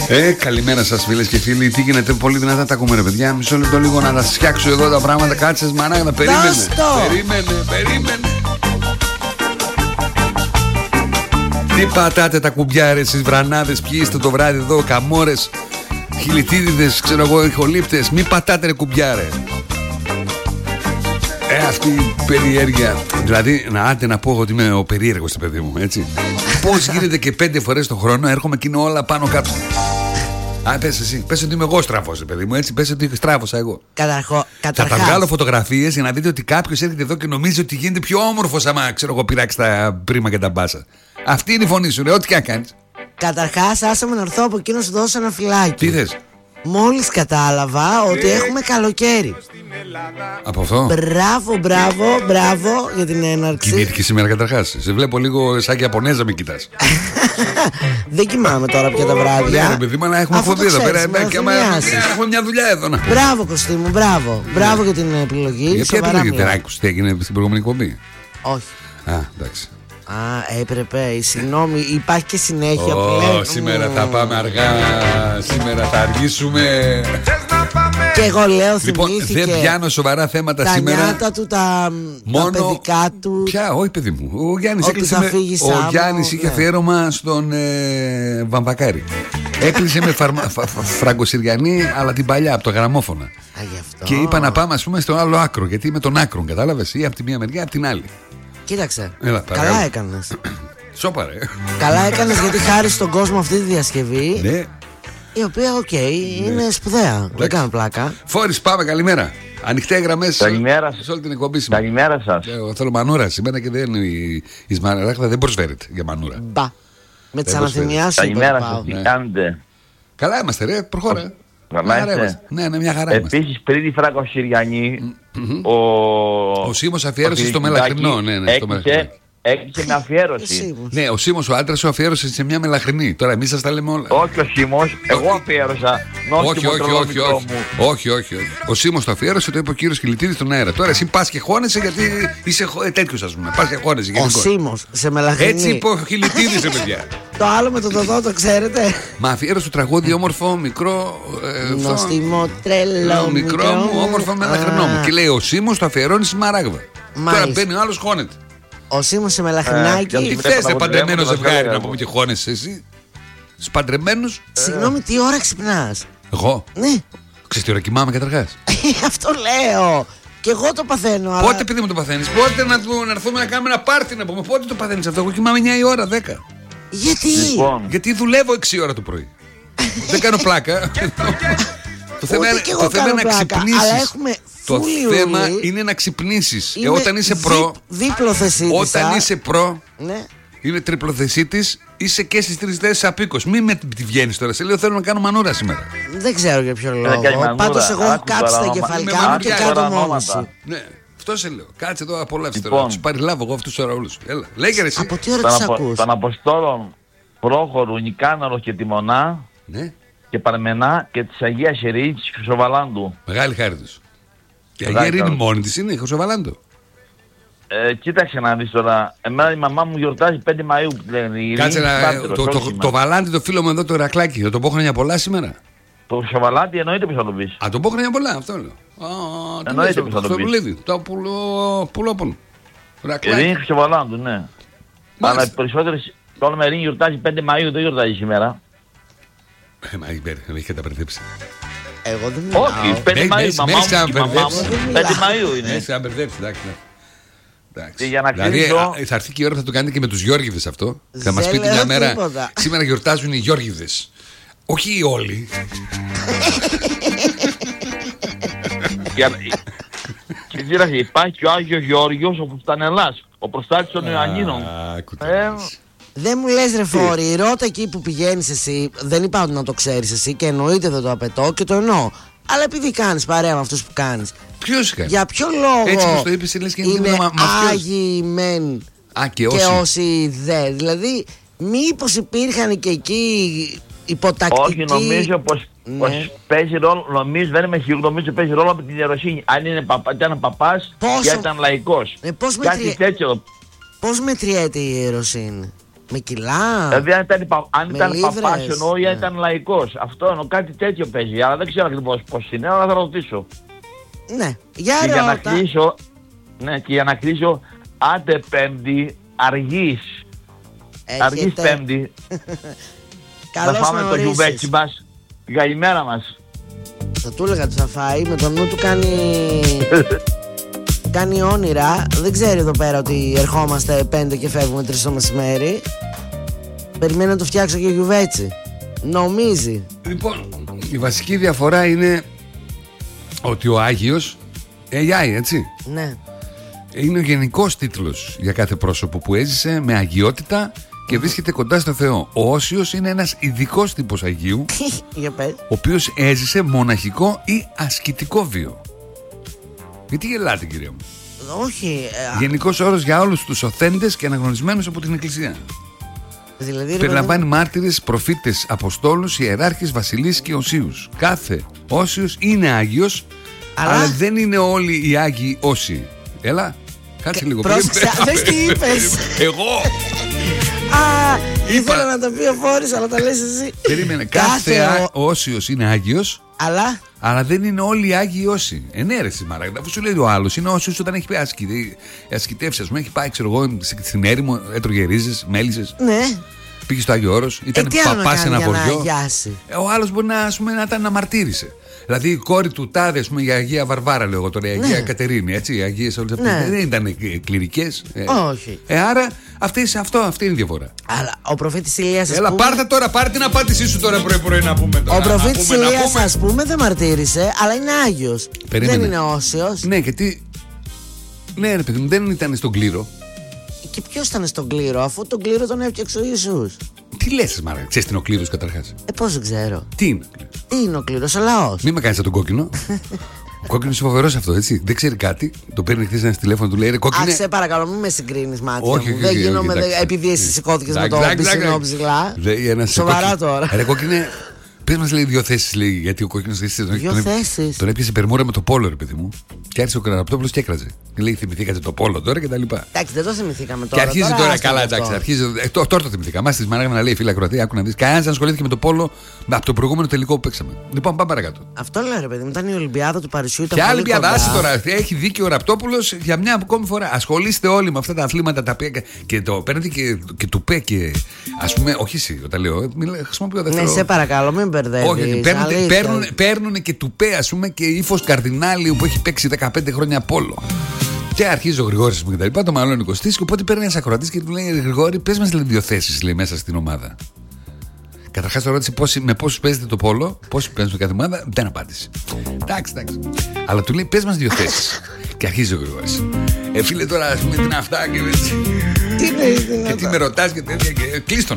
Καλημέρα σας φίλες και φίλοι. Τι γίνεται, πολύ δυνατά τα ακούμε ρε παιδιά. Μισό λεπτό λίγο να τα φτιάξω εδώ τα πράγματα. Κάτσε μανάγα, περίμενε. Τι πατάτε τα κουμπιά ρε εσείς βρανάδες, ποιοι είστε το βράδυ εδώ, καμόρες, χιλιτίδιδες, ξέρω εγώ, ηχολήπτες. Μη πατάτε ρε κουμπιά ρε. Αυτή η περιέργεια. Δηλαδή, να πω ότι είμαι ο περίεργος το παιδί μου, έτσι. Πώς γίνεται και 5 φορές το χρόνο έρχομαι και είναι όλα πάνω κάτω. Πες εσύ, πες ότι είμαι εγώ στράφος, παιδί μου, έτσι. Πες ότι στράφωσα εγώ. Θα τα βγάλω φωτογραφίες για να δείτε ότι κάποιος έρχεται εδώ και νομίζει ότι γίνεται πιο όμορφος άμα, ξέρω εγώ, πειράξει τα πρίμα και τα μπάσα. Αυτή είναι η φωνή σου, ρε, ό,τι και αν κάνεις. Καταρχάς, άσε με να έρθω από εκεί να σου δώσω ένα φυλάκι. Τι θες? Μόλις κατάλαβα ότι έχουμε καλοκαίρι. Από αυτό? Μπράβο για την έναρξη. Κοιμήθηκε σήμερα καταρχάς? Σε βλέπω λίγο σαν και Ιαπωνέζα με κοιτάς. Δεν κοιμάμαι τώρα πια τα βράδια. Ναι, παιδί μου, αλλά έχουμε φοβεί εδώ πέρα. Έχουμε μια δουλειά εδώ. Μπράβο Κωστή μου, μπράβο για την επιλογή. Γιατί επιλογή δεν άκουσες τι έγινε στην προηγούμενη εκπομπή? Όχι. Εντάξει. Έπρεπε, συγγνώμη, υπάρχει και συνέχεια πλέον. Σήμερα θα πάμε αργά, σήμερα θα αργήσουμε. Και εγώ λέω, λοιπόν, δεν πιάνω σοβαρά θέματα τα σήμερα. Τα νιάτα του, τα παιδικά του. Ποια, όχι παιδί μου. Ο Γιάννης έκλεισε είχε αφιέρωμα στον Βαμβακάρη. Έκλεισε με φραγκοσυριανή, αλλά την παλιά, από το γραμμόφωνα. Και είπα να πάμε, ας πούμε, στον άλλο άκρο. Γιατί είμαι τον άκρο, κατάλαβες? Ή από τη μία μεριά, από την άλλη. Κοίταξε, καλά έκανες. Σόπαρε. Καλά έκανες, γιατί χάρη στον κόσμο αυτή τη διασκευή, ναι. Η οποία, είναι σπουδαία. Δεν κάνω πλάκα. Φόρης, πάμε, καλημέρα. Ανοιχτές γραμμές σε όλη την εκπομπή σήμερα. Καλημέρα σας. Θέλω μανούρα σήμερα και δεν η Σμαραγδά δεν προσφέρεται για μανούρα. Μπα. Με τις αναθυμιάσεις. Καλημέρα σας, τι κάνετε? Καλά είμαστε ρε, προχώρα. Ναι, μια χαρά. Επίσης πριν τη Φραγκοσυριανή, ο Σίμος αφιέρωσε στο Μελαχρινό. Έκλεισε με αφιέρωση. Ναι, ο Σίμος ο άντρας σου αφιέρωσε σε μια Μελαχρινή. Τώρα εμείς σας τα λέμε όλα. Όχι ο Σίμος, εγώ αφιέρωσα. Όχι. Ο Σίμος το αφιέρωσε, το είπε ο κύριος Χιλιτίδης στον αέρα. Τώρα εσύ πας και χώνεσαι γιατί είσαι τέτοιος, ας πούμε. Πας και χώνεσαι. Ο Σίμος σε Μελαχρινή. Έτσι είπε ο Χιλιτίδης, παιδιά. Το άλλο με το δοδό το ξέρετε. Μα αφιέρωσε το τραγούδι όμορφο, μικρό. Νόστιμο, τρελό. Μικρό μου, όμορφο Μελαχρινό μου. Και λέει ο Σίμος το αφιερώνει στη Σμαράγδα. Τώρα μπαίνει ο άλλος, χώνεται. Ο Σίμος σε Μελαχρινάκι. Τι θες παντρεμένο ζευγάρι να πούμε και χώνεσαι εσύ? Στους παντρεμένους. Συγγνώμη, τι ώρα ξυπνάς? Εγώ? Ναι. Ξέρεις τι ώρα κοιμάμαι καταρχάς? Αυτό λέω. Και εγώ το παθαίνω. Πότε παιδί μου το παθαίνεις? Πότε να έρθουμε να κάνουμε ένα πάρτι να πούμε? Πότε το παθαίνεις αυτό? Εγώ κοιμάμαι 9 η ώρα, 10. Γιατί? Γιατί δουλεύω 6 ώρα το πρωί. Δεν κάνω πλάκα. Το θέμα είναι να ξυπνήσεις. Το θέμα είναι να ξυπνήσεις. Όταν είσαι προ. Δίπλοθεσίτης. Όταν είσαι προ. Ναι. Είναι τριπλοθεσίτης. Είσαι και στις 3 θέσεις απίκος. Μην με τη βγαίνεις τώρα. Σε λέω θέλω να κάνω μανούρα σήμερα. Δεν ξέρω για ποιο λόγο. Πάντως εγώ έχω κάψει τα κεφαλικά μου και κάτω μόνος σου. Ναι. Αυτό σε λέω. Κάτσε εδώ, απολαύστε τώρα. Τους παριλάβω εγώ αυτούς τους ωραούλους. Έλα, λέγε ρε εσύ. Από τι ώρα τους ακούς? Των Αποστόλων Πρόχορου, Νικάνωρο και Τιμονά. Ναι. Και Παρμενά και της Αγίας Ιερής της Χρυσοβαλάντου. Μεγάλη χάρη τους. Και η Αγία Ειρήνη μόνη της είναι η Χρυσοβαλάντου. Κοίταξε να δεις τώρα. Εμένα η μαμά μου γιορτάζει 5 Μαΐου. Κάτσε το Βαλάντι, το φίλο μου εδώ το Ηρακλάκι. Θα το πω χρόνια πολλά σήμερα. Το Χρυσοβαλάντι εννοείται πως θα το πεις. Α, το πω χρόνια πολλά, αυτό λέω. Εννοείται πως θα το πεις. Το πουλόπουλο. Ειρήνη Χρυσοβαλάντου, ναι. Αλλά οι περισσότερες, το όνομα Ειρήνη γιορτάζει 5 Μαΐου, δεν γιορτάζει σήμερα. Μα με έχει καταπερδέψει. Εγώ δεν μιλάω. Όχι, 5 Μαΐου, μαμά μου, 5 Μαΐου είναι. Έχει καταπερδέψει, εντάξει. Για να δηλαδή θα έρθει και η ώρα θα το κάνετε και με τους Γιώργηδες αυτό. Θα μας πείτε μια μέρα. Σήμερα γιορτάζουν οι Γιώργηδες. Όχι όλοι. Και κοίταξε, υπάρχει και ο Άγιος Γεώργιος ο Φουστανελάς, ο προστάτης των Ιωαννίνων. Δεν μου λες ρε Φόρη, ρώτα εκεί που πηγαίνεις εσύ. Δεν είπα ότι να το ξέρεις εσύ και εννοείται δεν το απαιτώ και το εννοώ. Αλλά επειδή κάνεις παρέα με αυτούς που κάνεις. Ποιος κάνει? Για ποιο λόγο? Έτσι πως το είπες, λες και είναι άγιοι μεν και όσοι δε. Δηλαδή μήπως υπήρχαν και εκεί υποτακτικοί? Όχι, νομίζω πως παίζει ρόλο, νομίζω δεν είμαι σίγουρο, νομίζω παίζει ρόλο από την ιεροσύνη. Αν ήταν παπάς ή αν ήταν λαϊκός. Κάτι τέτοιο. Πώς μετριέται η ιεροσύνη? Με κιλά. Δηλαδή αν ήταν παπάς εννοώ ή αν Ναι. ήταν λαϊκός. Αυτό εννοώ, κάτι τέτοιο παίζει. Αλλά δεν ξέρω ακριβώς πώς είναι, αλλά θα ρωτήσω. Ναι, για Και για να ρώτα. κλείσω, ναι, και για να κλείσω, άντε Πέμπτη, αργής Πέμπτη, να Καλώς φάμε να το ορίσεις. γιουβέτσι μας. Καλημέρα μας. Θα του έλεγα τι θα φάει, με το νου του κάνει όνειρα. Δεν ξέρει εδώ πέρα ότι ερχόμαστε 5 και φεύγουμε 3 το μεσημέρι. Περιμένει να το φτιάξω και γιουβέτσι. Νομίζει. Λοιπόν, η βασική διαφορά είναι ότι ο Άγιος AI, έτσι. Ναι. Είναι ο γενικός τίτλος για κάθε πρόσωπο που έζησε με αγιότητα και βρίσκεται κοντά στο Θεό. Ο Όσιος είναι ένας ειδικός τύπος Αγίου, Για πες. ο οποίος έζησε μοναχικό ή ασκητικό βίο. Γιατί γελάτε, κυρία μου? Όχι. Γενικός όρος για όλους τους οθέντες και αναγνωρισμένους από την Εκκλησία. Δηλαδή, ρε Περιλαμβάνει μάρτυρες, προφήτες, αποστόλους, ιεράρχες, βασιλείς και οσίους. Κάθε Όσιος είναι Άγιος, αλλά δεν είναι όλοι οι Άγιοι Όσιοι. Έλα, κάτσε λίγο. πρόσεξε, δες τι είπες. Εγώ. Α, ήθελα να το πει ο Φόρης, αλλά τα λες εσύ. Περίμενε, κάθε Όσιος είναι Άγιος, αλλά δεν είναι όλοι οι Άγιοι Όσοι. Ναι, ρε Μαράγδα, αφού σου λέει ο άλλος είναι Όσιος όταν έχει πάει ασκητεύσει, ας πούμε, έχει πάει, ξέρω εγώ, στην έρημο, έτρωγε ρίζες, μέλισσες. Ναι. Πήγε στο Άγιο Όρος, ήταν παπάς σε ένα χωριό. Ο άλλος μπορεί να ήταν να μαρτύρησε. Δηλαδή η κόρη του τάδε, ας πούμε, η Αγία Βαρβάρα, λέω εγώ τώρα, η Αγία Κατερίνη, έτσι, οι Αγίες όλες αυτές δεν ήταν κληρικές. Όχι. Άρα αυτή είναι η διαφορά. Αλλά ο προφήτης Ηλίας, Έλα, πάρτε την απάντησή σου τώρα πρωί να πούμε τώρα. Ο προφήτης Ηλίας, ας πούμε, δεν μαρτύρησε, αλλά είναι Άγιος. Δεν είναι Όσιος. Ναι, γιατί. Ναι, ρε παιδί μου, δεν ήταν στον κλήρο. Και ποιος ήταν στον κλήρο, αφού τον κλήρο τον έφτιαξε ο Ιησούς? Τι λες, Μάρα, ξέρεις τι είναι ο κλήρος καταρχάς? Πώς δεν ξέρω. Τι είναι ο κλήρος? Τι είναι ο κλήρος, ο λαός. Μην με κάνεις σαν τον κόκκινο. Ο κόκκινος είναι φοβερός αυτό, έτσι. Δεν ξέρει κάτι. Το παίρνει χθες ένα τηλέφωνο, του λέει ρε κόκκινε. Σε παρακαλώ, μην με συγκρίνεις, μάτια όχι, μου. Δεν γίνομαι επειδή εσύ σηκώθηκες με το πισινό ψηλά. Σοβαρά τώρα. Ρε κόκκινε, πες μας λέει 2 θέσεις, λέει, γιατί ο κόκκινος τον έπιασε περμούρα με το πόλο, ρε παιδί μου. Και άρχισε ο Καραπτόπουλος και έκραζε. Λέει, θυμηθήκατε το πόλο τώρα και τα λοιπά. Εντάξει, δεν το θυμηθήκαμε τώρα. Και αρχίζει τώρα καλά, εντάξει. Τώρα το θυμηθήκαμε. Στη Μαράγνα να λέει, φίλα Κροατία, άκου να δεις. Κανένας δεν ασχολήθηκε με το πόλο από το προηγούμενο τελικό που παίξαμε. Λοιπόν, πάμε παρακάτω. Αυτό λέω, ρε παιδί μου, ήταν η Ολυμπιάδα του Παρισιού. Και άλλη Ολυμπιάδα τώρα. Έχει δίκιο ο Ραπτόπουλος για μια ακόμη φορά. Ασχολείστε όλοι με αυτά τα αθλήματα τα οποία. Και το παίρνετε και του πέ και. Ας πούμε, όχι εσύ, όταν λέω. Χρησιμοποιώ δεύτερο. Ναι, σε παρακαλώ, μην μπερδεύεις. Όχι, παίρνουν και του πέ, ας πούμε, και ύφος καρδινάλι που έχει παίξει 15 χρόνια πόλο. Και αρχίζει ο Γρηγόρης και τα λοιπά, το μάλλον Κωστής. Και οπότε παίρνει ένα ακροατής και του λέει: Γρηγόρη, πες μας 2 θέσεις, λέει, μέσα στην ομάδα. Καταρχάς το ρώτησε με πόσους παίζετε το πόλο, πόσοι παίζουν κάθε ομάδα, δεν απάντησε. Εντάξει. Αλλά του λέει: πες μας 2 θέσεις. Και αρχίζει ο Γρηγόρης. Φίλε, τώρα ας πούμε τι είναι αυτά και έτσι. Και τι με ρωτάς και τέτοια και κλείστον.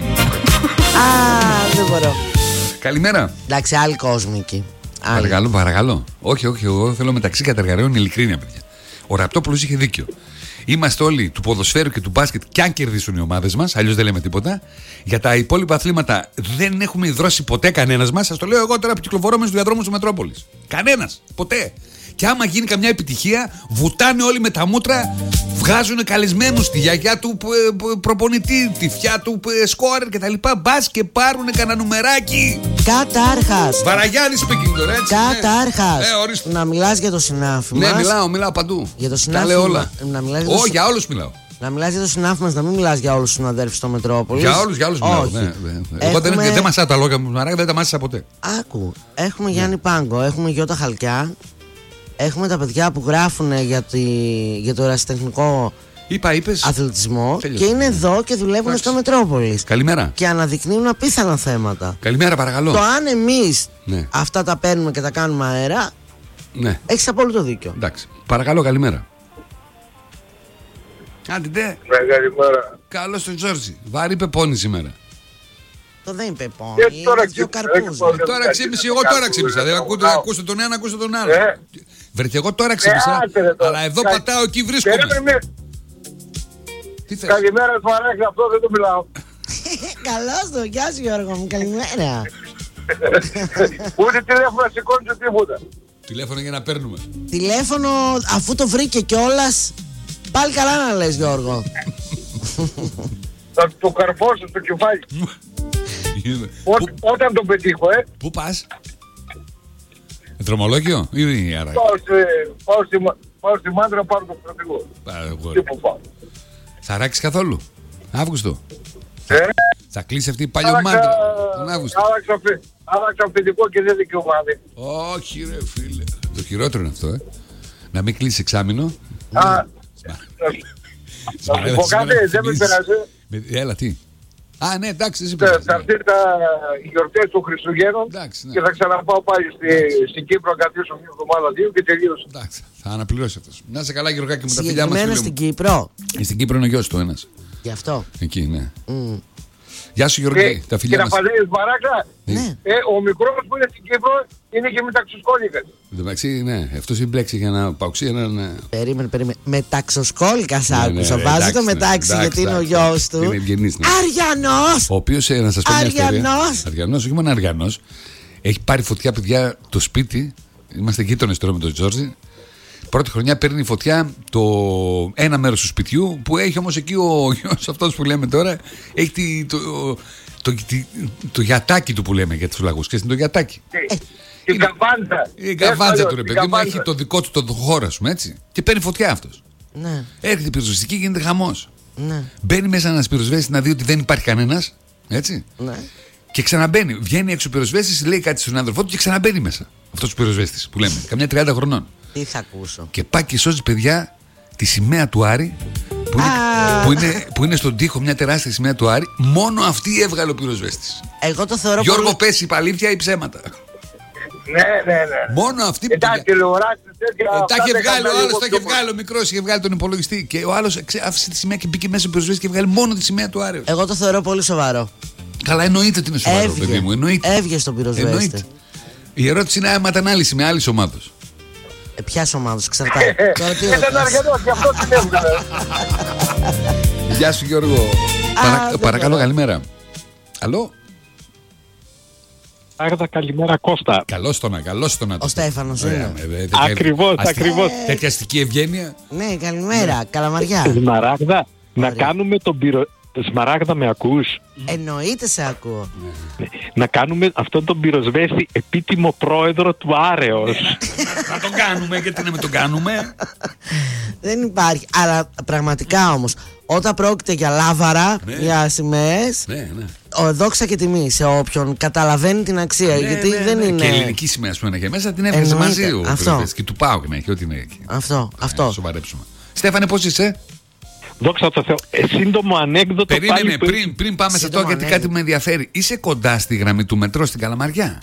Δεν μπορώ. Καλημέρα. Εντάξει, άλλοι κόσμοι εκεί. Παρακαλώ. Όχι, εγώ θέλω μεταξύ κατεργαριών ειλικρίνεια, παιδιά. Ο Ραπτόπουλος είχε δίκιο. Είμαστε όλοι του ποδοσφαίρου και του μπάσκετ, κι αν κερδίσουν οι ομάδες μας, αλλιώς δεν λέμε τίποτα. Για τα υπόλοιπα αθλήματα δεν έχουμε ιδρώσει ποτέ κανένας μας. Σας το λέω εγώ τώρα που κυκλοφορώ μες στους διαδρόμους του Μετρόπολης. Κανένας. Ποτέ. Και άμα γίνει καμιά επιτυχία, βουτάνε όλοι με τα μούτρα, βγάζουν καλεσμένους τη γιαγιά του προπονητή, τη θιά του σκόρερ κτλ. Μπας και πάρουν κανένα νουμεράκι. Κατάρχας. Βαραγιάννης speaking τώρα, έτσι. Κατάρχας. Να μιλάς για το συνάφι μας. Ναι, μιλάω παντού. Για το συνάφι. Τα λέω όλα. Όχι, για όλους μιλάω. Να μιλάς για το συνάφι μας, να μην μιλάς για όλους τους συναδέλφους στο Μετρόπολης. Για όλους μιλάω. Ναι. Εγώ δεν μασάω τα λόγια μου, Μαράγκα, δεν τα μάσασα ποτέ. Άκου, έχουμε Γιάννη Πάγκο, έχουμε Γιώτα Χαλκιά. Έχουμε τα παιδιά που γράφουν για το ερασιτεχνικό αθλητισμό και είναι εδώ και δουλεύουν στο Μετρόπολης. Καλημέρα. Και αναδεικνύουν απίθανα θέματα. Καλημέρα, παρακαλώ. Το αν εμείς αυτά τα παίρνουμε και τα κάνουμε αέρα, έχεις απόλυτο δίκιο. Εντάξει. Παρακαλώ, καλημέρα. Άντε, καλημέρα. Καλώς τον Τζόρτζι. Βαρύ πεπώνει σήμερα. Το δεν είπε πόνι, δύο καρπούζες. Τώρα ξύπνησε, εγώ τώρα ξύπνησα. Δεν ακούστε τον ένα, ακούστε τον άλλο. Βρε, εγώ τώρα ξύπνησα. Αλλά εδώ πατάω, εκεί βρίσκομαι. Τι θες? Καλημέρα, Φαράκη, αυτό δεν το μιλάω. Καλώς το, γεια σου Γιώργο μου, καλημέρα. Ούτε τηλέφωνο σηκώνει ούτε τίποτα. Τηλέφωνο για να παίρνουμε. Τηλέφωνο, αφού το βρήκε κιόλας, πάλι καλά να λες Γιώργο. Θα το καρφώσω στο κεφάλι. Όταν τον πετύχω, Πού πας? Δρομολόγιο ή άρα? Πάω στη Μάντρα να πάρω το στρατηγό. Και πού πάω. Θα ράξεις καθόλου Αύγουστο? Θα κλείσει αυτή η παλιωμάντρα τον Αύγουστο? Άλλαξα αφεντικό και δεν δικαιωμάδι. Όχι ρε φίλε. Το χειρότερο είναι αυτό, να μην κλείσει εξάμηνο. Να σου πω κάτι, δεν με πέρασε. Έλα, τι? Ναι, εντάξει, εσύ θα έρθει οι γιορτές των Χριστουγέννων και θα ξαναπάω πάλι στην Κύπρο να καθίσω μια εβδομάδα-δύο και τελείωσε. Εντάξει, θα αναπληρώσει αυτός. Να είσαι καλά, Γιωργάκη, με τα φιλιά μας. Συγκεκριμένα στην Κύπρο. Στην Κύπρο είναι ο γιος του ένας. Γι' αυτό. Εκεί, ναι. Γεια σου, Γιώργη, τα φιλιά μας. Και να φανείς Μαράκla, ο μικρός που είναι στην Κύπρο είναι και μεταξοσκόλικας. Εντάξει, ναι, αυτός είναι μπλέξει για να παουξεί έναν. Περίμενε. Μεταξοσκόλικας άκουσα. Βάζει το μετάξι γιατί είναι ο γιος του. Είναι ευγενής. Αριανός! Ο οποίος, να σας πω μια ιστορία. Αριανός, όχι μόνο Αριανός. Έχει πάρει φωτιά, παιδιά, το σπίτι. Είμαστε γείτονες τώρα με τον Τζόρτζι. Πρώτη χρονιά παίρνει φωτιά το ένα μέρος του σπιτιού που έχει όμως εκεί ο γιος αυτός που λέμε τώρα. Έχει το γιατάκι του που λέμε για τους λαγούς. Και είναι το γιατάκι. Η καβάντζα. Η καβάντζα του ρε παιδί μου έχει το δικό του το χώρο, ας πούμε, έτσι. Και παίρνει φωτιά αυτός. Ναι. Έρχεται η πυροσβεστική και γίνεται χαμός. Ναι. Μπαίνει μέσα ένας πυροσβέστης να δει ότι δεν υπάρχει κανένας. Έτσι. Ναι. Και ξαναμπαίνει. Βγαίνει έξω ο πυροσβέστης, λέει κάτι στον άνθρωπό του και ξαναμπαίνει μέσα. Αυτός ο πυροσβέστης που λέμε. Καμιά 30 χρονών. Τι θα ακούσω. Και πάει και σώζει, παιδιά, τη σημαία του Άρη που είναι στον τοίχο, μια τεράστια σημαία του Άρη. Μόνο αυτή έβγαλε ο πυροσβέστης. Εγώ το θεωρώ Γιώργο, πολύ... πες, είπα αλήθεια ή ψέματα? Ναι. Μόνο αυτή που. Εντάξει, τηλεοράσει τέτοια. Τα είχε βγάλει ο άλλος, τα είχε βγάλει ο μικρός, είχε βγάλει τον υπολογιστή. Και ο άλλος άφησε τη σημαία και μπήκε μέσα ο πυροσβέστης και βγάλει μόνο τη σημαία του Άρη. Εγώ το θεωρώ πολύ σοβαρό. Καλά, εννοείται ότι είναι σοβαρό, παιδί μου. Έβγε στον πυροσβέστη. Η ερώτηση είναι άμα ήταν άλλη σημαία, άλλη ομάδα. Ποιας ομάδος, εξαρτάται. Ήταν αργανός, γι' αυτό την έβγαλε. Γεια σου, Γιώργο. Παρακαλώ, καλημέρα. Αλλό. Άγδα, καλημέρα, Κώστα. Καλώς το να. Ο Στέφανος είναι. Ακριβώς. Τέτοια αστική ευγένεια. Ναι, καλημέρα, Καλαμαριά. Σμαράγδα, να κάνουμε τον Σμαράγδα, με ακούς? Εννοείται σε ακούω. Να κάνουμε αυτόν τον πυροσβέστη επίτιμο πρόεδρο του Άρεος. Να τον κάνουμε, γιατί να μην τον κάνουμε. Δεν υπάρχει. Αλλά πραγματικά όμως, όταν πρόκειται για λάβαρα, για σημαίες, δόξα και τιμή σε όποιον καταλαβαίνει την αξία. Γιατί δεν είναι. Και ελληνική σημαία που είναι και μέσα την έβγαζε μαζί ο πυροσβέστης. Και του ΠΑΟΚ να έχει, ό,τι είναι εκεί. Αυτό. Σοβαρέψουμε. Στέφανε, πώς είσαι? Δόξα τω Θεώ. Σύντομο ανέκδοτο. Περίμενε, πριν πάμε σε αυτό, γιατί κάτι με ενδιαφέρει. Είσαι κοντά στη γραμμή του μετρό στην Καλαμαριά?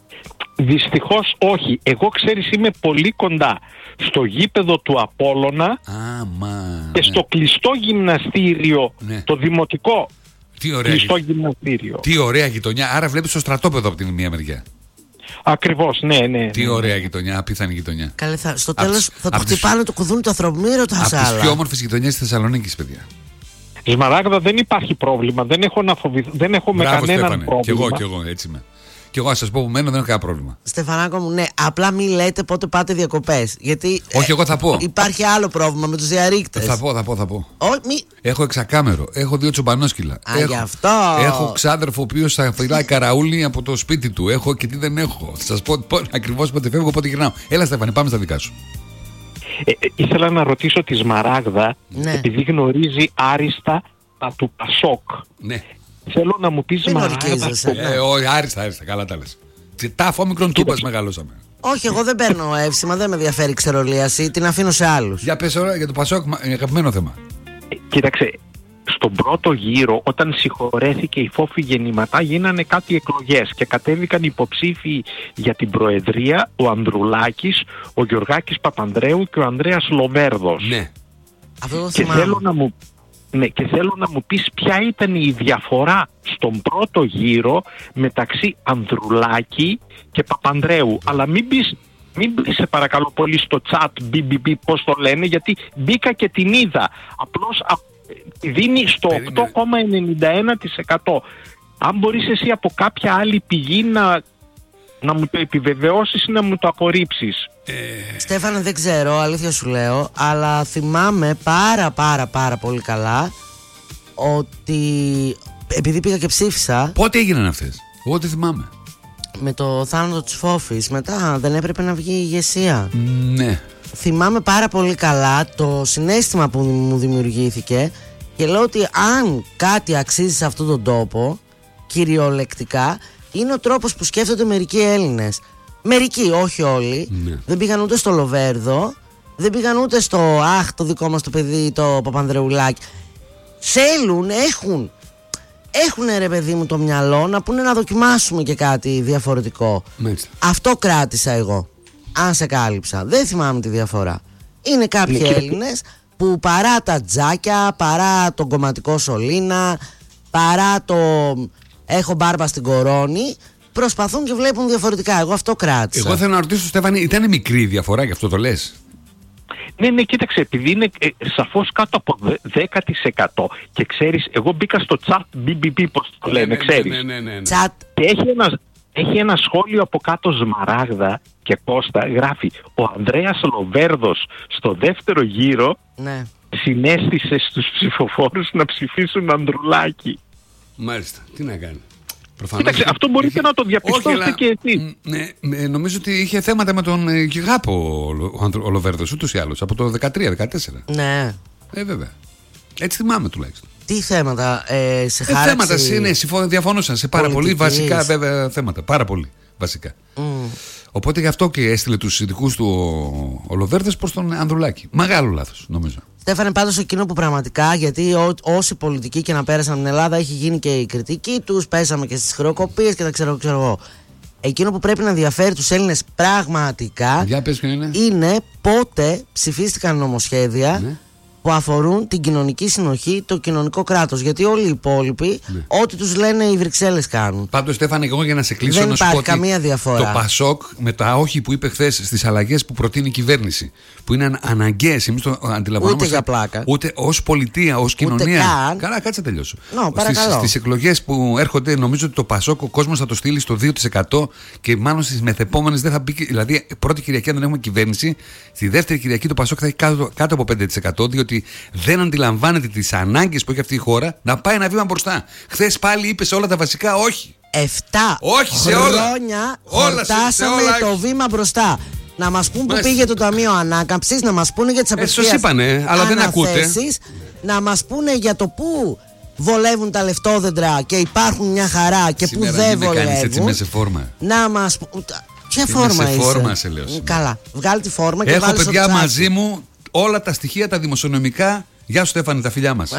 Δυστυχώς όχι. Εγώ, ξέρεις, είμαι πολύ κοντά στο γήπεδο του Απόλλωνα και στο κλειστό γυμναστήριο, το δημοτικό κλειστό γυμναστήριο. Τι ωραία γειτονιά. Άρα βλέπεις το στρατόπεδο από την μία μεριά. Ακριβώς, ναι. Τι ωραία γειτονιά, απίθανη γειτονιά. Καλέ, στο τέλος θα το χτυπάνε το κουδούνι του ανθρωπμύρου τα σάλα. Από τις πιο όμορφες γειτονιές της Θεσσαλονίκης, παιδιά. Σμαράγδα, δεν υπάρχει πρόβλημα. Δεν έχω να φοβηθώ. Δεν έχω με κανέναν πρόβλημα. Κι εγώ, έτσι είμαι. Και εγώ, να σας πω που μένω, δεν έχω κανένα πρόβλημα. Στεφανάκο μου, ναι, απλά μην λέτε πότε πάτε διακοπές. Γιατί. Όχι, εγώ θα πω. Υπάρχει άλλο πρόβλημα με τους διαρρήκτες. Θα πω. Έχω εξακάμερο, έχω 2 τσομπανόσκυλα. Γι' αυτό. Έχω ξάδερφο ο οποίος θα φυλάει καραούλι από το σπίτι του. Έχω και τι δεν έχω. Θα σας πω ακριβώς πότε φεύγω, πότε γυρνάω. Έλα, Στέφανε, πάμε στα δικά σου. Ήθελα να ρωτήσω τη Σμαράγδα, επειδή γνωρίζει άριστα τα του Πασόκ. Ναι. Θέλω να μου πεις, Σμαράγδα. Όχι, άριστα, καλά τα λες. Τα αφόμικρον τούπας μεγαλώσαμε. Όχι, εγώ δεν παίρνω εύσημα, δεν με ενδιαφέρει η ξερολίαση, την αφήνω σε άλλους. Για πες τώρα για το Πασόκ, αγαπημένο θέμα. Κοίταξε, στον πρώτο γύρο, όταν συγχωρέθηκε η Φόφη Γεννηματά, γίνανε κάτι εκλογές και κατέβηκαν υποψήφοι για την Προεδρία ο Ανδρουλάκης, ο Γιωργάκης Παπανδρέου και ο Ανδρέας Λοβέρδος. Ναι. Αυτό και θέλω να μου πεις ποια ήταν η διαφορά στον πρώτο γύρο μεταξύ Ανδρουλάκη και Παπανδρέου. Αλλά μην πεις σε παρακαλώ πολύ στο chat BBB πώς το λένε, γιατί μπήκα και την είδα. Απλώς δίνει στο 8,91%. Αν μπορείς εσύ από κάποια άλλη πηγή να μου το επιβεβαιώσεις ή να μου το απορρίψεις. Στέφανε, δεν ξέρω, αλήθεια σου λέω, αλλά θυμάμαι πάρα πολύ καλά ότι επειδή πήγα και ψήφισα. Πότε έγιναν αυτές? Εγώ δεν θυμάμαι. Με το θάνατο της Φόφης. Μετά δεν έπρεπε να βγει η ηγεσία. Ναι. Θυμάμαι πάρα πολύ καλά το συναίσθημα που μου δημιουργήθηκε και λέω ότι αν κάτι αξίζει σε αυτόν τον τόπο, κυριολεκτικά, είναι ο τρόπος που σκέφτονται μερικοί Έλληνες. Μερικοί, όχι όλοι. Ναι. Δεν πήγαν ούτε στο Λοβέρδο, δεν πήγαν ούτε στο το δικό μας το παιδί, το Παπανδρεουλάκι. Θέλουν, έχουν ρε παιδί μου το μυαλό να πούνε να δοκιμάσουμε και κάτι διαφορετικό. Μάλιστα. Αυτό κράτησα εγώ. Αν σε κάλυψα. Δεν θυμάμαι τη διαφορά. Είναι κάποιοι Έλληνες που παρά τα τζάκια, παρά τον κομματικό σωλήνα, παρά το έχω μπάρμπα στην κορώνη, προσπαθούν και βλέπουν διαφορετικά. Εγώ αυτό κράτησα. Εγώ θέλω να ρωτήσω, Στέφανη, ήταν μικρή η διαφορά, γι' αυτό το λες? Ναι, κοίταξε, επειδή είναι σαφώς κάτω από 10% και ξέρεις, εγώ μπήκα στο chat BBB, πώς το λένε, ξέρεις. Ναι. Chat. Και έχει ένα σχόλιο από κάτω, Σμαράγδα και Κώστα, γράφει: ο Ανδρέας Λοβέρδος στο δεύτερο γύρο συνέστησε στους ψηφοφόρους να ψηφίσουν Ανδρουλάκη. Μάλιστα, τι να κάνει. Προφανώς. Κοίταξε, αυτό μπορείτε να το διαπιστώσετε και εσείς. Ναι, νομίζω ότι είχε θέματα με τον Γιγάπο ο Λοβέρδος, ούτως ή άλλως, από το 13-14. Ναι. Βέβαια. Έτσι θυμάμαι τουλάχιστον. Τι θέματα, σε χάραξη... Θέματα, ναι, διαφωνούσαν σε πάρα πολύ βασικά βέβαια θέματα. Πάρα πολύ βασικά. Οπότε γι' αυτό και έστειλε τους ειδικούς του ο Λοβέρδος προς τον Ανδρουλάκη. Μεγάλο λάθος, νομίζω. Στέφανε, πάντως εκείνο που πραγματικά, γιατί όσοι πολιτικοί και να πέρασαν την Ελλάδα, έχει γίνει και η κριτική τους, πέσαμε και στις χρεοκοπίες και τα ξέρω εγώ. Εκείνο που πρέπει να ενδιαφέρει τους Έλληνες πραγματικά είναι πότε ψηφίστηκαν νομοσχέδια που αφορούν την κοινωνική συνοχή, το κοινωνικό κράτος. Γιατί όλοι οι υπόλοιποι, ό,τι τους λένε οι Βρυξέλλες κάνουν. Πάντως, Στέφανε, εγώ για να σε κλείσω, δεν να σου υπάρχει πω καμία διαφορά. Το Πασόκ με τα όχι που είπε χθες στις αλλαγές που προτείνει η κυβέρνηση, που είναι αναγκαίες, εμείς το αντιλαμβανόμαστε. Ούτε για πλάκα. Ούτε ως πολιτεία, ως κοινωνία. Καλά, κάτσε να τελειώσω. Στις εκλογές που έρχονται, νομίζω ότι το Πασόκ ο κόσμος θα το στείλει στο 2% και μάλλον στις μεθεπόμενες δεν θα μπει. Δηλαδή, πρώτη Κυριακή, αν δεν έχουμε κυβέρνηση, στη δεύτερη Κυριακή το Πασόκ θα έχει κάτω από 5%, διότι δεν αντιλαμβάνεται τις ανάγκες που έχει αυτή η χώρα να πάει ένα βήμα μπροστά. Χθες πάλι είπε σε όλα τα βασικά όχι. 7 χρόνια χορτάσαμε το βήμα μπροστά. Να μας πούν που πήγε το Ταμείο Ανάκαμψης, να μας πούνε για τις απευθείας αλλά δεν ακούτε. Να μας πούνε για το πού βολεύουν τα λεφτόδεντρα και υπάρχουν μια χαρά και πού δεν βολεύουν. Έτσι μέσα φόρμα. Να μας πούν. Ποια φόρμα είσαι? Φόρμα, σε λέω. Καλά, βγάλει τη φόρμα και έχω παιδιά μαζί μου όλα τα στοιχεία τα δημοσιονομικά. Γεια σου, Στέφανη, τα φιλιά μας.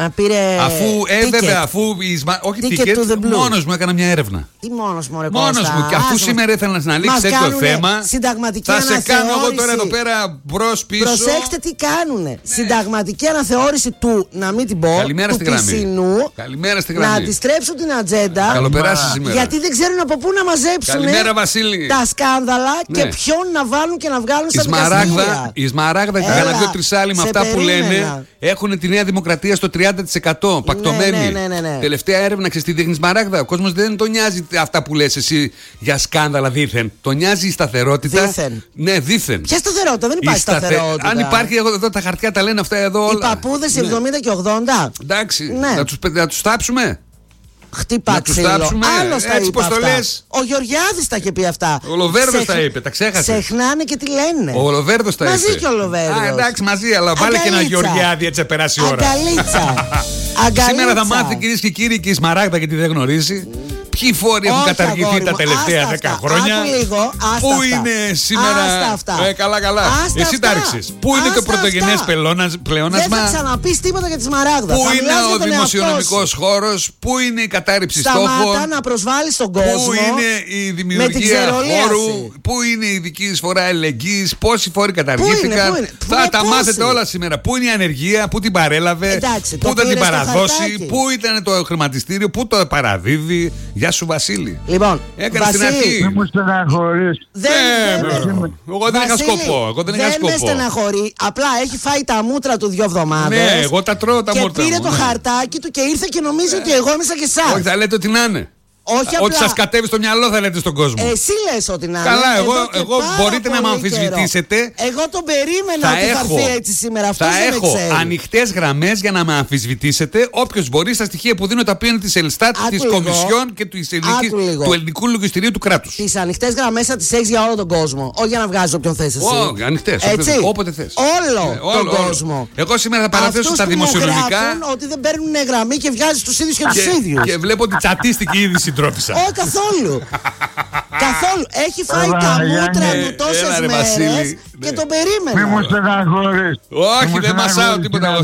Όχι ticket, μόνος μου έκανα μια έρευνα. Τι μόνος μου, ρε Μόνος μου. Και αφού σήμερα ήθελα να αναλύσει τέτοιο θέμα, θα σε κάνω εγώ τώρα εδώ πέρα μπρος πίσω. Προσέξτε τι κάνουνε. Συνταγματική αναθεώρηση του, να μην την πω, του πισινού. Καλημέρα στη γραμμή. Να αντιστρέψουν την ατζέντα. Καλοπεράσει σήμερα. Γιατί δεν ξέρουν από πού να μαζέψουν τα σκάνδαλα και ποιον να βάλουν και να βγάλουν στα δικαστήρια. Η Σμαράγδα και κανένα 2-3 άλλοι με αυτά που λένε έχουν τη Νέα Δημοκρατία στο 30% πακτωμένη. Ναι. Τελευταία έρευνα, ξέρεις τι δείχνει, Σμαράγδα? Ο κόσμος δεν τον νοιάζει αυτά που λες εσύ για σκάνδαλα δίθεν. Τον νοιάζει η σταθερότητα. Δίθεν. Ναι, δίθεν. Ποια σταθερότητα? Δεν υπάρχει σταθερότητα. Αν υπάρχει, εδώ τα χαρτιά τα λένε αυτά εδώ όλα. Οι παππούδες 70 και 80. Εντάξει, να τους θάψουμε. Χτύπα ξύλο. Άλλος τα είπε αυτά. Ο Γεωργιάδης τα είχε πει αυτά. Ο Λοβέρδος τα είπε, τα ξέχασε. Ξεχνάνε και τι λένε. Ο Λοβέρδος τα είπε. Μαζί και ο Λοβέρδος. Εντάξει, μαζί, αλλά βάλε και ένα Γεωργιάδη, έτσι θα περάσει η ώρα. Αγκαλίτσα. Σήμερα θα μάθει, κυρίες και κύριοι, και η Σμαράγδα, γιατί δεν γνωρίζει, ποιοι φόροι έχουν καταργηθεί τα τελευταία 10 χρόνια. Πού είναι σήμερα. Καλά. Εσύ τα ρίξεις. Πού είναι το πρωτογενές πλεόνασμα. Δεν θα ξαναπείς τίποτα για τη Σμαράγδα. Πού είναι ο δημοσιονομικός χώρος. Πού είναι η κατάρριψη στόχων. Σταμάτα να προσβάλλεις τον κόσμο. Πού είναι η δημιουργία χώρου. Πού είναι η ειδική εισφορά ελεγγύης. Πόσοι φόροι καταργήθηκαν. Θα τα μάθετε όλα σήμερα. Πού είναι η ανεργία. Πού την παρέλαβε. Πού θα την παραδώσει. Πού ήταν το χρηματιστήριο. Πού το παραδίδει. Γεια σου, Βασίλη. Λοιπόν, έκανε την αρχή. Δεν μου στεναχωρείς. Εγώ δεν είχα σκοπό. Δεν με στεναχωρεί. Απλά έχει φάει τα μούτρα του 2 εβδομάδες. Ναι, εγώ τα τρώω τα μούτρα. Και πήρε το χαρτάκι του και ήρθε και νομίζει ότι εγώ είμαι σαν και εσάς. Όχι, θα λέτε ότι να είναι. Ό,τι σας κατέβει στο μυαλό θα λέτε στον κόσμο. Εσύ λες ότι να είναι. Καλά, εγώ μπορείτε να με αμφισβητήσετε. Εγώ τον περίμενα ότι θα έρθει έτσι σήμερα. Θα έχω ανοιχτές γραμμές για να με αμφισβητήσετε. Όποιος μπορεί, στα στοιχεία που δίνω τα οποία είναι της Ελστάτ, της Κομισιόν και του ελληνικού λογιστηρίου του κράτους. Τις ανοιχτές γραμμές θα τις έχεις για όλο τον κόσμο. Όχι για να βγάζεις όποιον θες εσύ. Όχι, ανοιχτές. Όποτε θες. Όλο τον κόσμο. Εγώ σήμερα θα παραθέσω τα δημοσιονομικά. Ότι δεν παίρνουν γραμμή και βγάζεις τους ίδιους και τους ίδιους. Και βλέπω ότι τσατίστηκε ήδη συντρόφισσα. Όχι καθόλου. Καθόλου. Έχει φάει τα μούτρα του τόσες μέρες και τον περίμενα. Μη μου στεναχωρείς. Όχι, δεν μασάω τίποτα.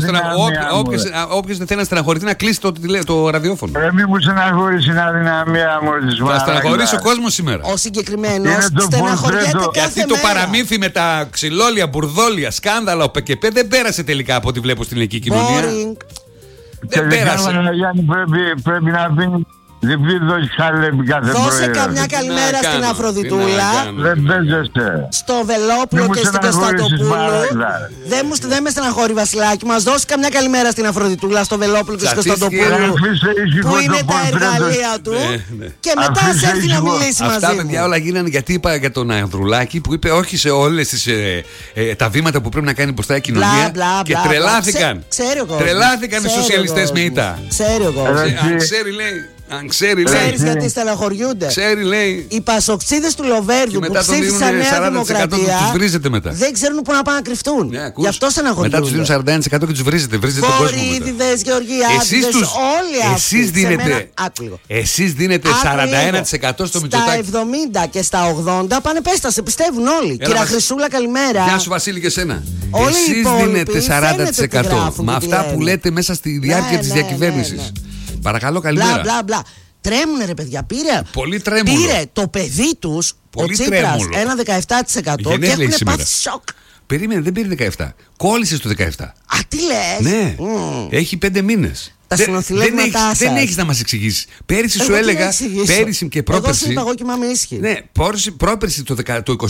Όποιος δεν θέλει να στεναχωρηθεί να κλείσει το ραδιόφωνο. Μη μου στεναχωρείς, είναι αδυναμία μου. Θα στεναχωρήσει ο κόσμος σήμερα. Ο συγκεκριμένος στεναχωριέται κάθε μέρα. Γιατί το παραμύθι με τα ξυλόλια, μπουρδόλια, σκάνδαλα, ο ΠΚΠ δεν πέρασε τελικά από ό,τι βλέπω στην ελληνική κοινωνία. Δεν πέρασε. Πρέπει να πει διπλή δόση χαλέπι κάθε πρωί. Δώσε καμιά καλημέρα στην Αφροδιτούλα. Δεν παίζεστε. Στο Βελόπουλο και στην Κωνσταντοπούλου. Δεν με στεναχωρεί, Βασιλάκη. Μας δώσει καμιά καλημέρα στην Αφροδιτούλα, στο Βελόπουλο και στην Κωνσταντοπούλου. Που είναι τα εργαλεία του. Και μετά σε έρθει να μιλήσει μαζί. Αυτά παιδιά όλα γίνανε γιατί είπα για τον Ανδρουλάκη που είπε όχι σε όλες τα βήματα που πρέπει να κάνει μπροστά η κοινωνία. Και τρελάθηκαν. Τρελάθηκαν οι σοσιαλιστές με ήττα. Ξέρει ο κόσμος. Αν ξέρει, λέει. Ξέρεις γιατί στεναχωριούνται. Ξέρει, λέει. Οι πασοξίδες του Λοβέρδιου που ψήφισαν Νέα Δημοκρατία τους βρίζετε μετά. δεν ξέρουν πού να πάνε να κρυφτούν. Γι' αυτό στεναχωριούνται. Μετά τους δίνουν 41% και τους βρίζετε. Βρίζετε τον κόσμο. Βορύδιδες, Γεωργιάδηδες, όλοι αυτοί. Εσείς δίνετε 41% στο Μητσοτάκη. Στα 70 και στα 80 πάνε πέστα, σε πιστεύουν όλοι. Κυρία Χρυσούλα, καλημέρα. Γεια σου, Βασίλη, και εσένα. Εσείς δίνετε 40% με αυτά που λέτε μέσα στη διάρκεια της διακυβέρνησης. Παρακαλώ, καλημέρα. Μπλα. Τρέμουνε ρε παιδιά, πήρε το παιδί τους, ο Τσίπρας, ένα 17% και έχουν πάθει σοκ. Περίμενε, δεν πήρε 17. Κόλλησε στο 17. Α, τι λες? Ναι, έχει 5 μήνες. Τα συνοθηλεύματά σας. Δεν έχεις να μας εξηγήσεις. Πέρυσι σου έλεγα, πέρυσι και πρόπερσι. Εγώ σου είπα, εγώ κοιμάμαι ήσυχη. Ναι, πρόπερσι το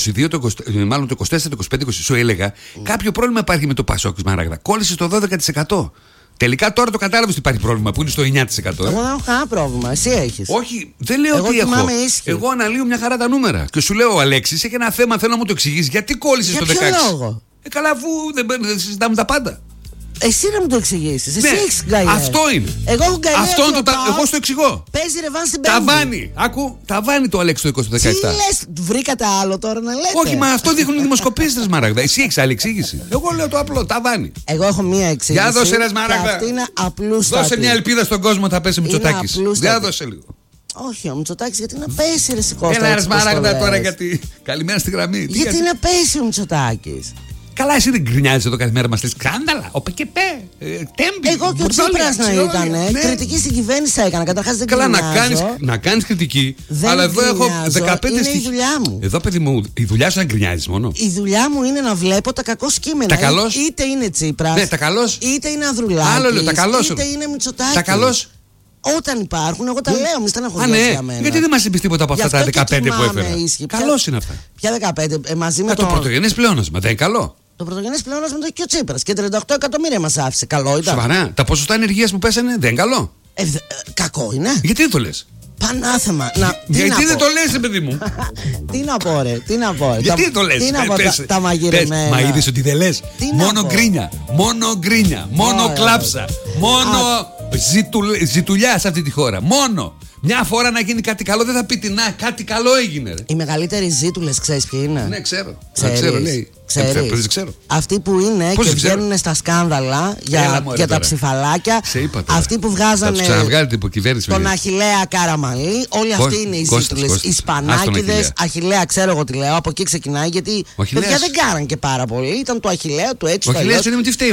22, μάλλον το 24, το 25, σου έλεγα κάποιο πρόβλημα υπάρχει με το Πασόκ Σμάραγδα. Κόλλησε στο 12%. Τελικά τώρα το κατάλαβες ότι υπάρχει πρόβλημα που είναι στο 9%. Εγώ δεν έχω κανένα πρόβλημα. Εσύ έχεις. Όχι, δεν λέω ότι έχω. Εγώ αναλύω μια χαρά τα νούμερα. Και σου λέω, ο Αλέξης, έχει ένα θέμα, θέλω να μου το εξηγήσει. Γιατί κόλλησε στο 16%. Για ποιο λόγο? Καλά, αφού δεν συζητάμε τα πάντα. Εσύ να μου το εξηγήσεις. Εσύ έχεις γκαιέ. Αυτό είναι. Εγώ έχω γκαιέ. Εγώ στο εξηγώ. Παίζει ρεβάν στην Πέμπτη. Ταβάνι. Άκου, ταβάνι το Αλέξη το 2017. Τι λες, βρήκατε άλλο τώρα να λέτε? Όχι, μα αυτό δείχνουν οι δημοσκοπήσεις, Μάραγδα. Εσύ έχεις άλλη εξήγηση. Εγώ λέω το απλό, ταβάνι. Εγώ έχω μία εξήγηση. Για δώσε ένα, Μάραγδα. Αυτή είναι απλούστατη. Δώσε μια ελπίδα στον κόσμο θα πέσει Μητσοτάκης. Για δώσε λίγο. Όχι, ο Μητσοτάκης γιατί να πέσει, ρε Σηκώστα. Έλα, ρε Μάραγδα τώρα γιατί. Καλημέρα στη γραμμή. Γιατί να πέσει ο Μητσοτάκης? Καλά, εσύ δεν γκρινιάζεις εδώ κάθε μέρα, μας λες σκάνδαλα, ο ΠΚΠ, τέμπι. Εγώ και ο Τσίπρας να ήτανε. Κριτική στην κυβέρνηση έκανα. Καταρχάς δεν γκρινιάζω. Καλά, να κάνεις κριτική. Αλλά εδώ έχω 15 είναι η δουλειά μου. Εδώ, παιδί μου, η δουλειά σου να γκρινιάζεις μόνο. Η δουλειά μου είναι να βλέπω τα κακό κείμενα. Τα καλώς. Είτε είναι Τσίπρας, ναι, τα καλώς. είτε είναι Ανδρουλάκης, είτε είναι Μητσοτάκης. Τα καλώς. Όταν υπάρχουν, εγώ τα λέω, μη στεναχωριέσαι για μένα. Γιατί δεν μας είπες τίποτα από αυτά τα 15 που έφερα? Καλώς είναι αυτά. Ποια 15, μαζί με το πρωτογενές πλεόνασμα, δεν είναι καλό? Το πρωτογενές πλεόνασμα το έχει και ο Τσίπρας και 38 εκατομμύρια μας άφησε. Καλό ήταν? Σοβαρά. Τα ποσοστά ενεργείας που πέσανε δεν είναι καλό? Κακό είναι. Γιατί δεν το λες? Πανάθεμα. Γιατί δεν το λες, παιδί μου? Τι να πω, ρε. Γιατί δεν το λες? Τι να πω, τα μαγειρεμένα. Μα είδες ότι δεν λες? Μόνο γκρίνια, μόνο κλάψα, μόνο ζητουλιά σε αυτή τη χώρα. Μόνο. Μια φορά να γίνει κάτι καλό δεν θα πει τι να, κάτι καλό έγινε. Ρε. Οι μεγαλύτεροι ζήτουλες ξέρεις ποιοι είναι? Ναι, ξέρω. Ξέρω, λέει. Ξέρω. Αυτοί που είναι και βγαίνουν στα σκάνδαλα για τα ψηφαλάκια. Αυτοί που βγάζανε τον Αχιλλέα Καραμανλή. Όλοι αυτοί είναι οι ζήτουλες. Οι Σπανάκηδες, Αχιλλέα, ξέρω εγώ τι λέω. Από εκεί ξεκινάει γιατί παιδιά δεν κάναν και πάρα πολύ. Ήταν του Αχιλλέα, του έτσι. Ο Αχιλλέας δεν είναι τι φταίει.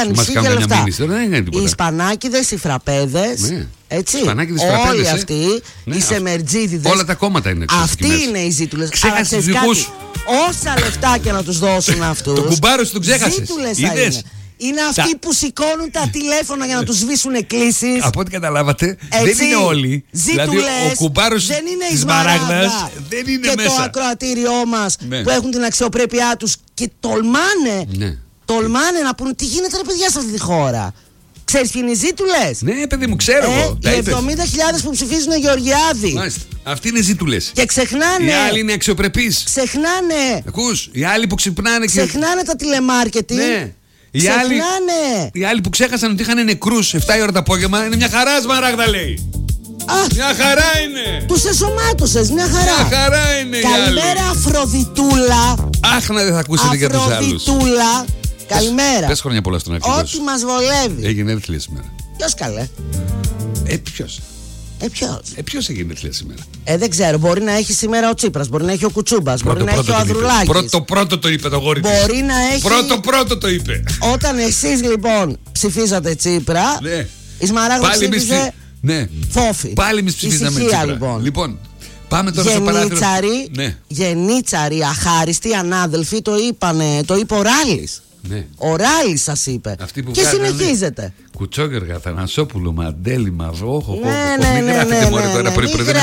Οι Σπανάκηδες, οι Φραπέδες. Έτσι. Όλοι αυτοί, οι Σεμερτζίδηδες. Όλα τα κόμματα είναι. Αυτοί είναι οι ζήτουλες. Ξέχασες τους δικούς. Όσα λεφτά και να τους δώσουν αυτούς. Το κουμπάρο σου τον ξέχασες. Ζήτουλες θα είναι. Είναι αυτοί που σηκώνουν τα τηλέφωνα για να τους σβήσουν εκκλήσεις. Από ό,τι καταλάβατε, δεν είναι όλοι. Δηλαδή ο κουμπάρος της Σμαράγδας δεν είναι και μέσα. το ακροατήριό μας που έχουν την αξιοπρέπειά τους και τολμάνε να πούνε τι γίνεται ρε παιδιά σε αυτή τη χώρα. Ξέρεις ποιοι είναι οι ζήτουλες? Ναι, παιδί μου, ξέρω εγώ. Οι 70.000 που ψηφίζουν Γεωργιάδη. Μάλιστα. Αυτοί είναι ζήτουλες. Και ξεχνάνε. Οι άλλοι είναι αξιοπρεπείς. Ξεχνάνε. Ακούς, οι άλλοι που ξυπνάνε και. Ξεχνάνε τα τηλεμάρκετινγκ. Ναι. Ξεχνάνε. Οι άλλοι που ξέχασαν ότι είχαν νεκρούς 7 η ώρα το απόγευμα είναι μια χαρά, Σμαράγδα λέει. Μια χαρά είναι. Τους εσωμάτωσες, μια χαρά. Μια χαρά είναι. Καλημέρα, Αφροδιτούλα. Αχ, να δεν θα ακούσετε για τους άλλους. Αφροδιτούλα. Καλημέρα. Πες χρόνια πολλά στον αρχηγό. Ό,τι μας βολεύει. Έγινε έρθλια σήμερα. Ποιος καλέ? Ποιος? Ποιος έγινε έρθλια σήμερα? Δεν ξέρω. Μπορεί να έχει σήμερα ο Τσίπρας, μπορεί να έχει ο Κουτσούμπας, μπορεί να έχει ο Ανδρουλάκης. Πρώτο το είπε το γόρι της. Μπορεί να έχει. Πρώτο το είπε. Όταν εσείς λοιπόν ψηφίζατε Τσίπρα, ναι. Η Σμαράγδα ψήφιζε ναι. Φόφη. Πάλι εμείς ψηφίζαμε Τσίπρα. Λοιπόν, πάμε τώρα στο παράθυρο. Ναι. Γενίτσαροι, αχάριστοι ανάδελφοι, το είπε ο Ράλης. Ναι. Ο Ράλης σας είπε. Και συνεχίζεται. Κουτσόγκεργα, Θανασόπουλο, Μαντέλη, Μαυρόχο. Μην γράφετε μωρέ τώρα πρωί. Μην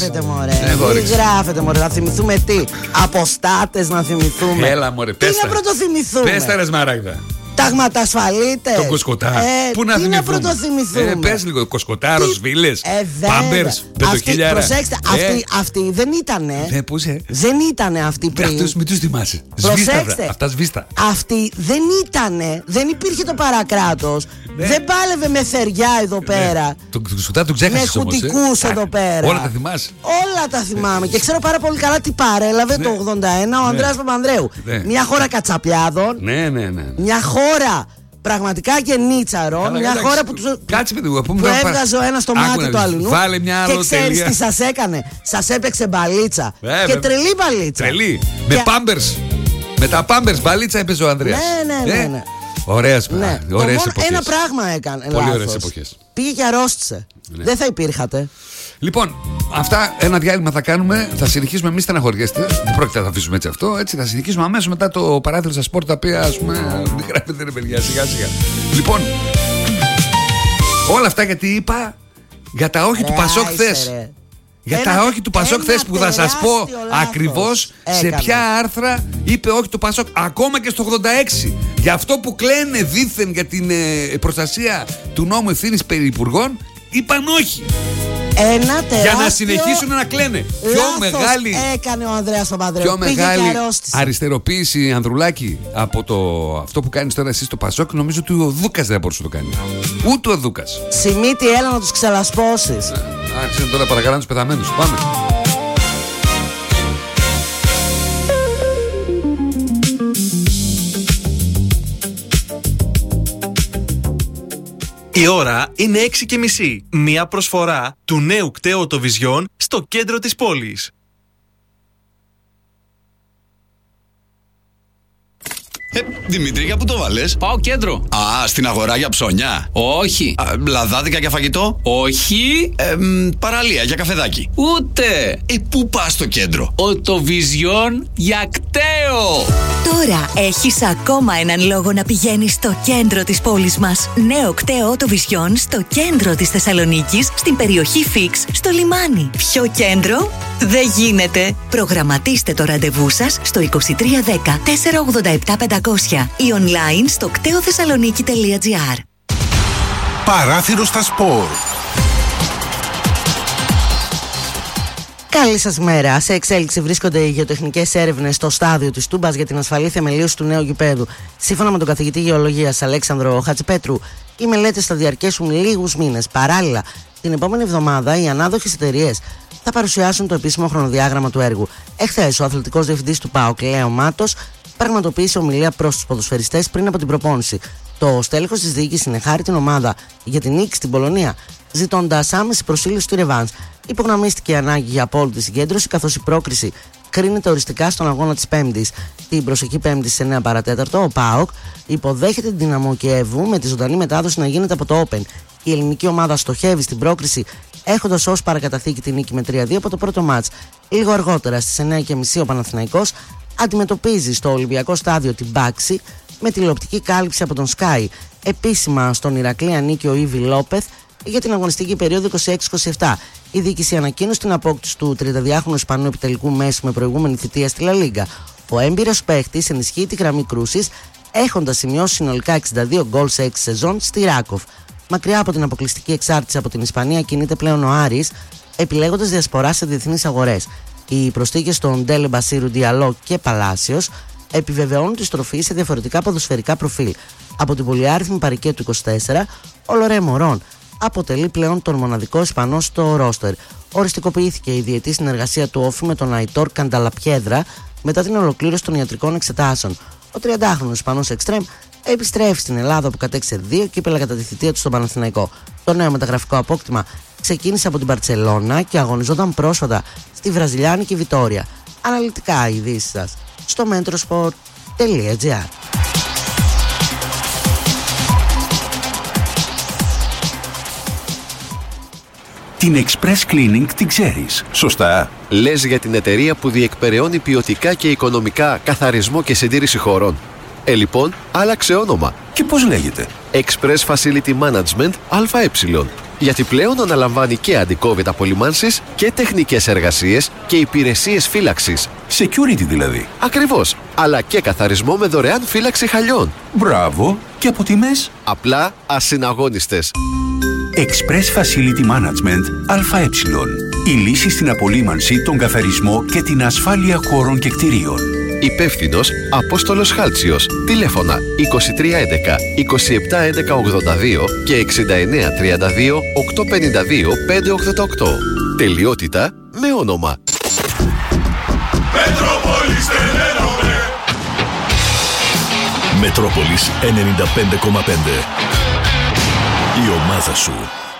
γράφετε μωρέ. Να θυμηθούμε τι? Αποστάτες να θυμηθούμε. Έλα μωρέ, τι να πρωτοθυμηθούμε? Πες τα ρε Σμαράγδα. Ταγματασφαλίτες. Το Κοσκοτά. Πού να πρωτοθυμηθούμε? Πες λίγο, Κοσκοτάρος, βίλες, Πάμπερς, πεντοχίλιαρα. Προσέξτε, αυτοί δεν ήτανε. Δεν ήτανε αυτοί πριν. Αυτούς μην τους θυμάσαι. Προσέξτε, αυτά σβήστα. Αυτοί δεν ήτανε. Δεν υπήρχε το παρακράτος. Δεν πάλευε με θεριά εδώ πέρα. Το Κοσκοτά του ξέχασες όμως. Με κουτικούς εδώ πέρα. Όλα τα θυμάσαι? Όλα τα θυμάμαι. Και ξέρω πάρα πολύ καλά τι παρέλαβε το 81 ο Ανδρέας Παπανδρέου. Μια χώρα κατσαπιάδων. Μια χώρα πραγματικά γενίτσαρων. Μια χώρα που έβγαζε ο ένας το μάτι του αλλού. Και ξέρεις τι σας έκανε? Σας έπαιξε μπαλίτσα. Και τρελή μπαλίτσα. Τρελή. Με πάμπερς. Με τα πάμπερς μπαλίτσα έπαιζε ο Ανδρέας. Ναι. Ωραίες εποχές. Ένα πράγμα έκανε. Πολύ ωραίες εποχές. Πήγε και αρρώστησε. Δεν θα υπήρχατε. Λοιπόν, αυτά ένα διάλειμμα θα κάνουμε. Θα συνεχίσουμε, εμείς στεναχωριέστε. Δεν πρόκειται να τα αφήσουμε έτσι αυτό. Έτσι θα συνεχίσουμε αμέσως μετά το παράθυρο στα σπορ, τα οποία ας πούμε μην γράφετε ρε παιδιά, σιγά σιγά. Λοιπόν, όλα αυτά γιατί είπα για τα όχι του Πασόκ χθες. Για τα όχι του Πασόκ χθες που θα σας πω ακριβώς σε ποια άρθρα είπε όχι του Πασόκ, ακόμα και στο 86. Για αυτό που κλαίνε δήθεν για την προστασία του νόμου ευθύνης περί υπουργών, είπαν όχι. Για να συνεχίσουν να κλαίνε. Πιο μεγάλη έκανε ο Ανδρέας Παπανδρέου. Πιο μεγάλη αριστεροποίηση, Ανδρουλάκη, από αυτό που κάνεις τώρα εσύ στο Πασόκ, νομίζω ότι ο Δούκας δεν μπορούσε να το κάνει. Ούτε ο Δούκας. Σιμίτη, έλα να τους ξελασπώσεις. Άρχισαν τώρα παρακαλάνε τους πεθαμένους. Πάμε. Η ώρα είναι 6:30. Μία προσφορά του νέου κταίου Vision στο κέντρο της πόλης. Δημήτρη, για πού το βάλες? Πάω κέντρο. Α, στην αγορά για ψώνια? Όχι. Λαδάδικα για φαγητό? Όχι. Παραλία για καφεδάκι? Ούτε. Πού πας στο κέντρο? Vision για κταίο. Τώρα έχεις ακόμα έναν λόγο να πηγαίνεις στο κέντρο της πόλης μας. Νέο κταίο Vision στο κέντρο της Θεσσαλονίκης, στην περιοχή Φίξ, στο λιμάνι. Πιο κέντρο δεν γίνεται. Προγραμματίστε το ραντεβού σας στο 2310 487 500 ή online στο κτεοθεσσαλονίκη.gr. Παράθυρο στα σπορ. Καλή σας μέρα. Σε εξέλιξη βρίσκονται οι γεωτεχνικές έρευνες στο στάδιο της Τούμπας για την ασφαλή θεμελίωση του νέου γηπέδου. Σύμφωνα με τον καθηγητή γεωλογίας Αλέξανδρο Χατζηπέτρου, οι μελέτες θα διαρκέσουν λίγους μήνες. Παράλληλα, την επόμενη εβδομάδα οι ανάδοχες εταιρείες θα παρουσιάσουν το επίσημο χρονοδιάγραμμα του έργου. Εχθές, ο αθλητικός διευθυντής του ΠΑΟΚ, Λέο Μάτος, πραγματοποίησε ομιλία προς τους ποδοσφαιριστές πριν από την προπόνηση. Το στέλεχος της διοίκησης συνεχάρει την ομάδα για την νίκη στην Πολωνία, ζητώντας άμεση προσήλωση του ρεβάνς. Υπογραμμίστηκε η ανάγκη για απόλυτη συγκέντρωση, καθώς η πρόκριση κρίνεται οριστικά στον αγώνα της Πέμπτης. Την προσεχή Πέμπτη σε 9 παρατέταρτο, ο ΠΑΟΚ υποδέχεται την Δυναμό Κιέβου με τη ζωντανή μετάδοση να γίνεται από το Open. Η ελληνική ομάδα στοχεύει στην πρόκριση, έχοντας ως παρακαταθήκη τη νίκη με 3-2 από το πρώτο μάτς. Λίγο αργότερα, στις 9:30, ο Παναθηναϊκός αντιμετωπίζει στο Ολυμπιακό Στάδιο την Μπάξη με τηλεοπτική κάλυψη από τον Sky. Επίσημα στον Ηρακλή ανήκει ο Ήβι Λόπεθ για την αγωνιστική περίοδο 26-27. Η διοίκηση ανακοίνωσε την απόκτηση του 32χρονου Ισπανού επιτελικού μέσου με προηγούμενη θητεία στη Λα Λίγκα. Ο έμπειρος παίχτης ενισχύει τη γραμμή κρούσης, έχοντας σημειώσει συνολικά 62 γκολ σε 6 σεζόν στη Ράκοφ. Μακριά από την αποκλειστική εξάρτηση από την Ισπανία κινείται πλέον ο Άρης, επιλέγοντας διασπορά σε διεθνείς αγορές. Οι προσθήκες των Ντέλε, Μπασίρου, Διαλό και Παλάσιος επιβεβαιώνουν τη στροφή σε διαφορετικά ποδοσφαιρικά προφίλ. Από την πολυάριθμη παροικία του 24, ο Λορέ Μορόν αποτελεί πλέον τον μοναδικό Ισπανό στο ρόστερ. Οριστικοποιήθηκε η διετή συνεργασία του Όφη με τον Αϊτόρ Κανταλαπιέδρα μετά την ολοκλήρωση των ιατρικών εξετάσεων. Ο 30χρονος Ισπανός εξτρέμ επιστρέφει στην Ελλάδα που κατέξερε 2 κύπελα κατά τη θητεία του στον Παναθηναϊκό. Το νέο μεταγραφικό απόκτημα ξεκίνησε από την Μπαρτσελώνα και αγωνιζόταν πρόσφατα στη βραζιλιάνικη Βιτόρια. Αναλυτικά οι ειδήσεις σας στο metrosport.gr. Την Express Cleaning την ξέρεις, σωστά? Λες για την εταιρεία που διεκπεραιώνει ποιοτικά και οικονομικά καθαρισμό και συντήρηση χώρων. Λοιπόν, άλλαξε όνομα. Και πώς λέγεται? Express Facility Management ΑΕ. Γιατί πλέον αναλαμβάνει και αντικόβιτα απολυμάνσεις και τεχνικές εργασίες και υπηρεσίες φύλαξης. Security δηλαδή. Ακριβώς. Αλλά και καθαρισμό με δωρεάν φύλαξη χαλιών. Μπράβο. Και από τιμές? Απλά ασυναγώνιστες. Express Facility Management ΑΕ. Η λύση στην απολύμανση, τον καθαρισμό και την ασφάλεια χώρων και κτηρίων. Υπεύθυνος Απόστολος Χάλτσιος. Τηλέφωνα 2311 2711 82 και 6932 852 588. Τελειότητα με όνομα. Μετρόπολης 95,5. Η ομάδα σου.